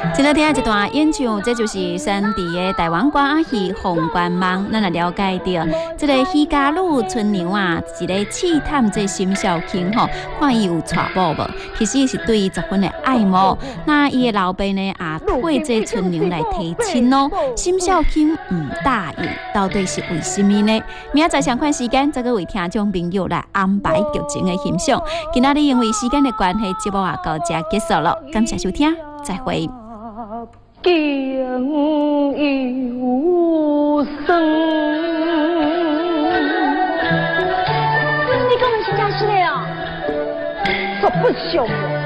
今日听一段演唱，这就是山地的台湾歌仔戏《凤冠梦》。咱来了解到，这个戏家女春娘啊，一个试探这心小卿吼，看伊有娶某无？其实伊是对伊十分的爱慕。那伊的老爸呢，也配这春娘来提亲哦。心小卿唔答应，到底是为什么呢？明仔载相关时间，再个为听众朋友来安排剧情的欣赏。今仔日因为时间的关系，节目也到这结束了。感谢收听，再会。 敬有生， 你根本是假死的呀！ 这不凶。